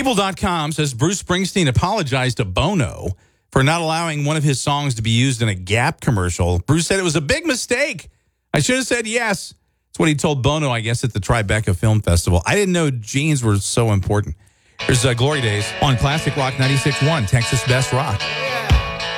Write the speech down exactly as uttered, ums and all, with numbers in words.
People dot com says Bruce Springsteen apologized to Bono for not allowing one of his songs to be used in a Gap commercial. Bruce said it was a big mistake. I should have said yes. That's what he told Bono, I guess, at the Tribeca Film Festival. I didn't know jeans were so important. Here's uh, Glory Days on Classic Rock ninety-six point one, Texas Best Rock.